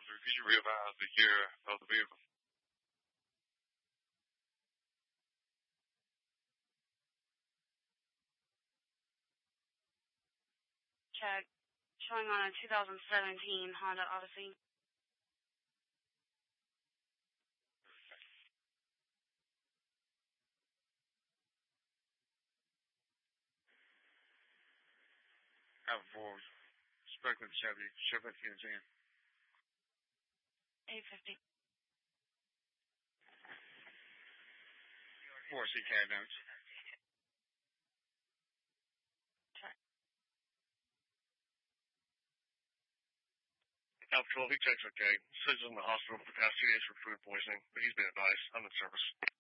Could you revise the year of the vehicle? Check. Showing on a 2017 Honda Odyssey. Have for Spectrum Chevy Fusion. 850. 4C cab notes. Check. Alpha 12, he checks okay. Says he's in the hospital for the past 2 days for food poisoning, but he's been advised. I'm in service.